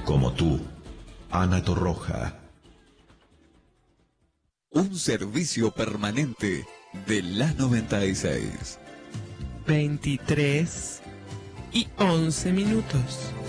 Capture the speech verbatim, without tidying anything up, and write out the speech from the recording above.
como tú, Ana Torroja. Un servicio permanente de la noventa y seis. veintitrés y once minutos.